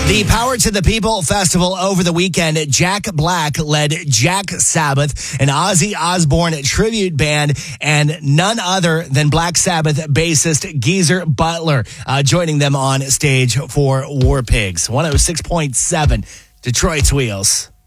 The Power to the People Festival over the weekend, Jack Black led Jack Sabbath, an Ozzy Osbourne tribute band, and none other than Black Sabbath bassist Geezer Butler joining them on stage for War Pigs. 106.7 Detroit's Wheels.